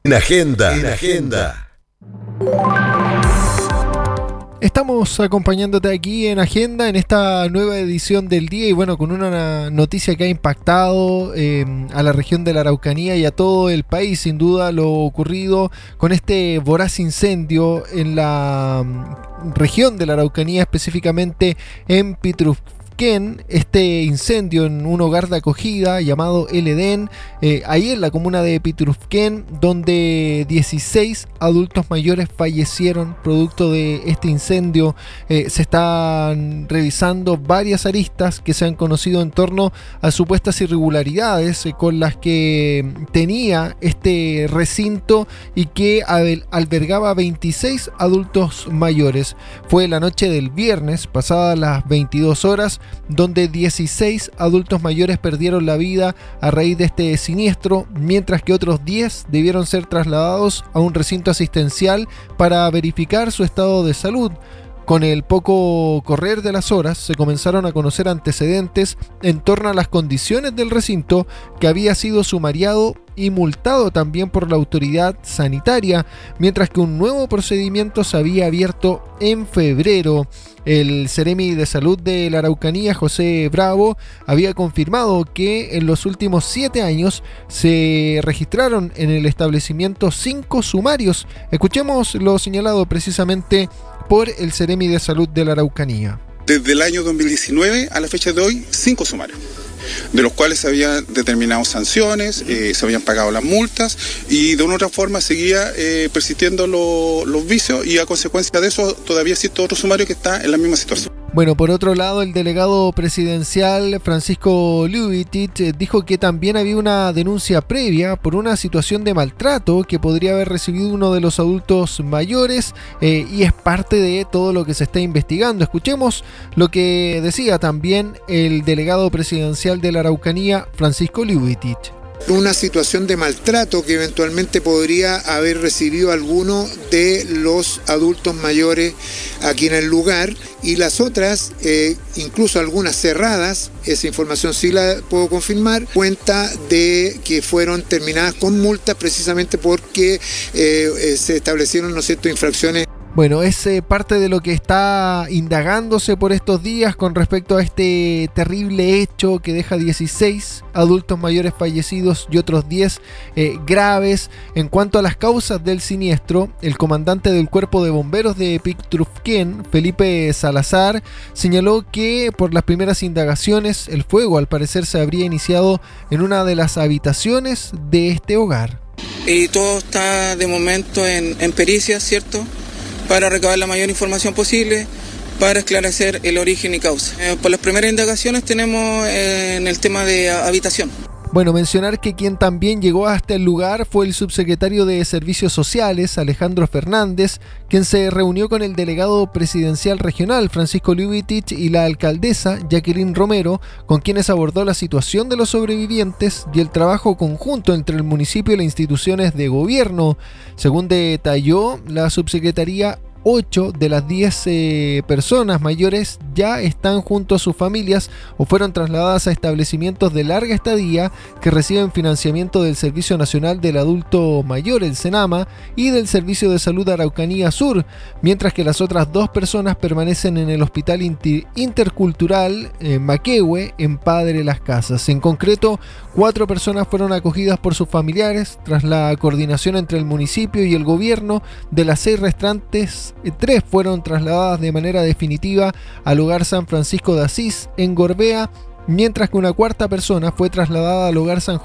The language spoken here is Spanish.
En Agenda. Estamos acompañándote aquí en Agenda en esta nueva edición del día y bueno, con una noticia que ha impactado a la región de la Araucanía y a todo el país, sin duda, lo ocurrido con este voraz incendio en la región de la Araucanía, específicamente en Pitrufquén. Este incendio en un hogar de acogida llamado El Edén, ahí en la comuna de Pitrufquén, donde 16 adultos mayores fallecieron producto de este incendio. Se están revisando varias aristas que se han conocido en torno a supuestas irregularidades con las que tenía este recinto y que albergaba 26 adultos mayores. Fue la noche del viernes, pasadas las 22 horas, donde 16 adultos mayores perdieron la vida a raíz de este siniestro, mientras que otros 10 debieron ser trasladados a un recinto asistencial para verificar su estado de salud. Con el poco correr de las horas se comenzaron a conocer antecedentes en torno a las condiciones del recinto, que había sido sumariado y multado también por la autoridad sanitaria, mientras que un nuevo procedimiento se había abierto en febrero. El Seremi de Salud de la Araucanía, José Bravo, había confirmado que en los últimos 7 años se registraron en el establecimiento 5 sumarios. Escuchemos lo señalado precisamente por el Seremi de Salud de la Araucanía. Desde el año 2019 a la fecha de hoy, 5 sumarios, de los cuales se habían determinado sanciones, se habían pagado las multas y de una u otra forma seguía persistiendo los vicios, y a consecuencia de eso todavía existe otro sumario que está en la misma situación. Bueno, por otro lado, el delegado presidencial Francisco Liubitit dijo que también había una denuncia previa por una situación de maltrato que podría haber recibido uno de los adultos mayores, y es parte de todo lo que se está investigando. Escuchemos lo que decía también el delegado presidencial de la Araucanía, Francisco Liubitit. Una situación de maltrato que eventualmente podría haber recibido alguno de los adultos mayores aquí en el lugar, y las otras, incluso algunas cerradas, esa información sí la puedo confirmar, cuenta de que fueron terminadas con multas precisamente porque se establecieron, ¿no es cierto?, infracciones. Bueno, es parte de lo que está indagándose por estos días con respecto a este terrible hecho que deja 16 adultos mayores fallecidos y otros 10 graves. En cuanto a las causas del siniestro, el comandante del Cuerpo de Bomberos de Pitrufquén, Felipe Salazar, señaló que por las primeras indagaciones el fuego al parecer se habría iniciado en una de las habitaciones de este hogar. Y todo está de momento en pericias, ¿cierto?, para recabar la mayor información posible para esclarecer el origen y causa. Por las primeras indagaciones tenemos en el tema de habitación. Bueno, mencionar que quien también llegó hasta el lugar fue el subsecretario de Servicios Sociales, Alejandro Fernández, quien se reunió con el delegado presidencial regional, Francisco Liubitit, y la alcaldesa, Jacqueline Romero, con quienes abordó la situación de los sobrevivientes y el trabajo conjunto entre el municipio y las instituciones de gobierno. Según detalló la subsecretaría, 8 de las 10 personas mayores ya están junto a sus familias o fueron trasladadas a establecimientos de larga estadía que reciben financiamiento del Servicio Nacional del Adulto Mayor, el SENAMA, y del Servicio de Salud Araucanía Sur, mientras que las otras 2 personas permanecen en el Hospital Intercultural Maquehue, en Padre Las Casas. En concreto, 4 personas fueron acogidas por sus familiares tras la coordinación entre el municipio y el gobierno. De las 6 restantes, 3 fueron trasladadas de manera definitiva al hogar San Francisco de Asís en Gorbea, mientras que una 4ª persona fue trasladada al hogar San